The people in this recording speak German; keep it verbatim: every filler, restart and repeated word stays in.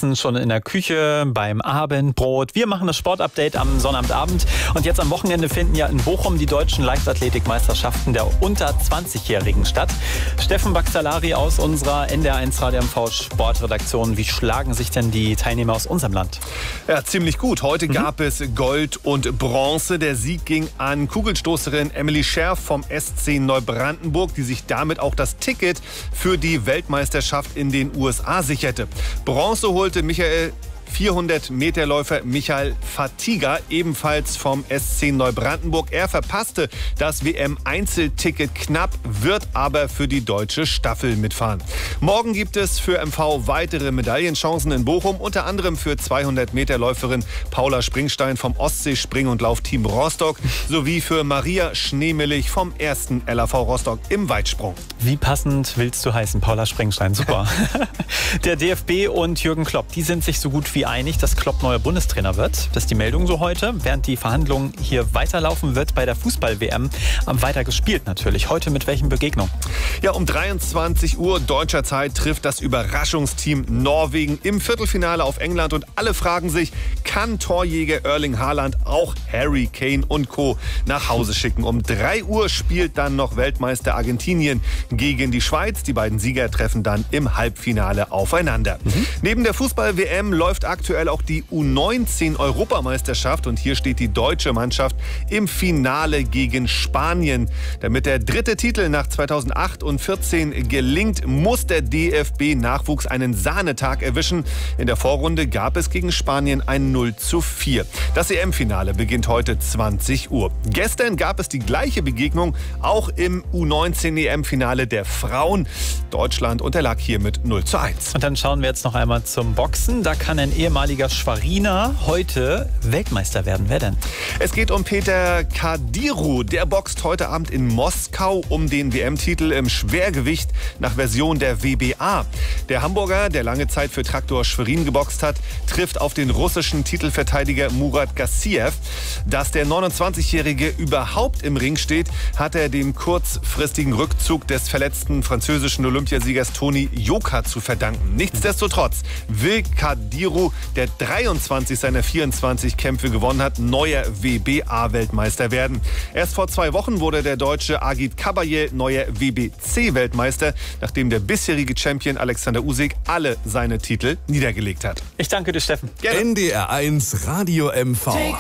sitzen schon in der Küche beim Abendbrot. Wir machen das Sportupdate am Sonnabendabend. Und jetzt am Wochenende finden ja in Bochum die deutschen Leichtathletikmeisterschaften der unter zwanzig-Jährigen statt. Steffen Baxalari aus unserer N D R eins Radio M V Sportredaktion. Wie schlagen sich denn die Teilnehmer aus unserem Land? Ja, ziemlich gut. Heute mhm. gab es Gold und Bronze. Der Sieg ging an Kugelstoßerin Emily Scherf vom S C Neubrandenburg, die sich damit auch das Ticket für die Weltmeisterschaft in den U S A sicherte. Bronze holte Michael vierhundert-Meterläufer Michael Fatiga, ebenfalls vom S C Neubrandenburg. Er verpasste das W M-Einzelticket knapp, wird aber für die deutsche Staffel mitfahren. Morgen gibt es für M V weitere Medaillenchancen in Bochum, unter anderem für zweihundert-Meterläuferin Paula Springstein vom Ostsee-Spring- und Laufteam Rostock sowie für Maria Schneemelich vom ersten L A V Rostock im Weitsprung. Wie passend willst du heißen, Paula Springstein, super. Der D F B und Jürgen Klopp, die sind sich so gut wie einig, dass Klopp neuer Bundestrainer wird. Das ist die Meldung so heute. Während die Verhandlungen hier weiterlaufen, wird bei der Fußball-W M weiter gespielt natürlich. Heute mit welchen Begegnungen? Ja, um dreiundzwanzig Uhr deutscher Zeit trifft das Überraschungsteam Norwegen im Viertelfinale auf England. Und alle fragen sich, kann Torjäger Erling Haaland auch Harry Kane und Co. nach Hause schicken? Um drei Uhr spielt dann noch Weltmeister Argentinien gegen die Schweiz. Die beiden Sieger treffen dann im Halbfinale aufeinander. Mhm. Neben der Fußball-W M läuft aktuell auch die U neunzehn Europameisterschaft und hier steht die deutsche Mannschaft im Finale gegen Spanien. Damit der dritte Titel nach zweitausendacht und vierzehn gelingt, muss der D F B-Nachwuchs einen Sahnetag erwischen. In der Vorrunde gab es gegen Spanien ein null zu vier. Das E M-Finale beginnt heute zwanzig Uhr. Gestern gab es die gleiche Begegnung auch im U neunzehn E M-Finale der Frauen. Deutschland unterlag hier mit null zu eins. Und dann schauen wir jetzt noch einmal zum Boxen. Da kann ein ehemaliger Schweriner heute Weltmeister werden. Wer denn? Es geht um Peter Kadiru. Der boxt heute Abend in Moskau um den W M-Titel im Schwergewicht nach Version der W B A. Der Hamburger, der lange Zeit für Traktor Schwerin geboxt hat, trifft auf den russischen Titelverteidiger Murat Gassiev. Dass der neunundzwanzigjährige überhaupt im Ring steht, hat er dem kurzfristigen Rückzug des verletzten französischen Olympiasiegers Toni Joka zu verdanken. Nichtsdestotrotz will Kadiru, der dreiundzwanzig seiner vierundzwanzig Kämpfe gewonnen hat, neuer W B A-Weltmeister werden. Erst vor zwei Wochen wurde der Deutsche Agit Kabayel neuer W B C-Weltmeister, nachdem der bisherige Champion Alexander Usyk alle seine Titel niedergelegt hat. Ich danke dir, Steffen. Gerne. N D R eins Radio M V.